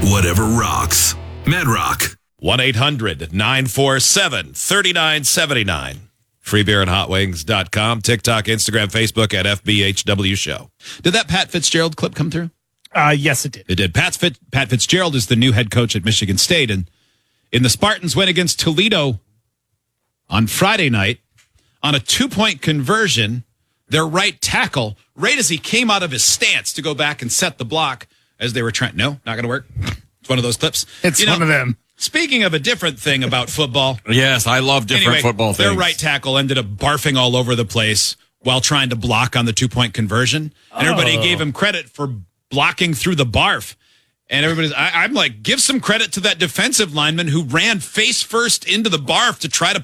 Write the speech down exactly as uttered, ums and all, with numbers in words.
Whatever rocks. Mad Rock. one eight hundred nine four seven three nine seven nine. free beer and hot wings dot com. TikTok, Instagram, Facebook at F B H W Show. Did that Pat Fitzgerald clip come through? Uh, yes, it did. It did. Pat, Fit, Pat Fitzgerald is the new head coach at Michigan State. And in the Spartans win against Toledo on Friday night on a two-point conversion, their right tackle, right as he came out of his stance to go back and set the block as they were trying. No, not going to work. It's one of those clips. It's You know, one of them. Speaking of a different thing about football. Yes, I love different anyway, football things. Their right tackle ended up barfing all over the place while trying to block on the two-point conversion. And everybody Oh. gave him credit for blocking through the barf. And everybody's, I, I'm like, give some credit to that defensive lineman who ran face first into the barf to try to